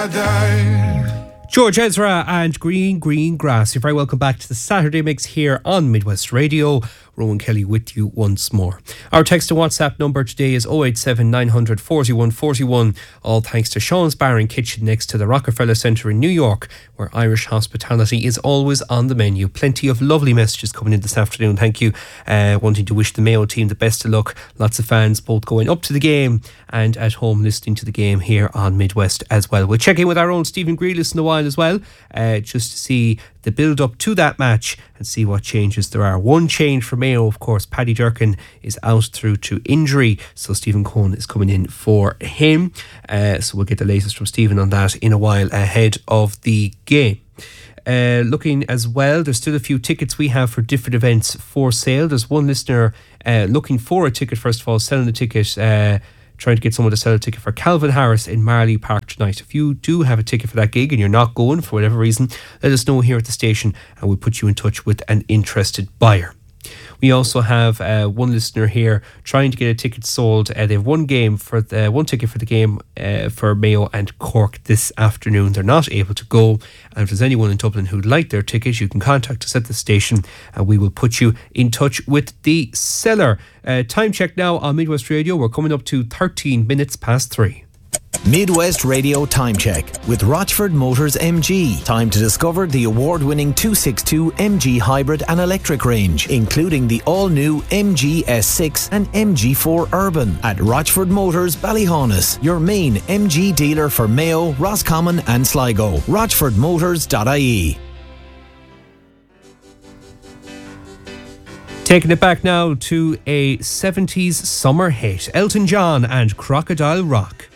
George Ezra and Green Green Grass. You're very welcome back to the Saturday Mix here on Midwest Radio. Rowan Kelly with you once more. Our text and WhatsApp number today is 087 900 41 41. All thanks to Sean's Bar and Kitchen next to the Rockefeller Centre in New York, where Irish hospitality is always on the menu. Plenty of lovely messages coming in this afternoon. Thank you. Wanting to wish the Mayo team the best of luck. Lots of fans both going up to the game and at home listening to the game here on Midwest as well. We'll check in with our own Stephen Grealis in a while as well, just to see the build up to that match and see what changes there are. One change for Mayo, of course, Paddy Durkin is out through to injury, so Stephen Cohen is coming in for him. So we'll get the latest from Stephen on that in a while ahead of the game. Looking as well, there's still a few tickets we have for different events for sale. There's one listener looking for a ticket, first of all, selling the ticket, trying to get someone to sell a ticket for Calvin Harris in Marley Park tonight. If you do have a ticket for that gig and you're not going for whatever reason, let us know here at the station and we'll put you in touch with an interested buyer. We also have one listener here trying to get a ticket sold. They have one ticket for the game for Mayo and Cork this afternoon. They're not able to go. And if there's anyone in Dublin who'd like their tickets, you can contact us at the station and we will put you in touch with the seller. Time check now on Midwest Radio. We're coming up to 13 minutes past 3. Midwest Radio Time Check with Rochford Motors MG. Time to discover the award-winning 262 MG hybrid and electric range, including the all-new MG S6 and MG4 Urban at Rochford Motors Ballyhaunis, your main MG dealer for Mayo, Roscommon and Sligo. RochfordMotors.ie. Taking it back now to a 70s summer hit, Elton John and Crocodile Rock.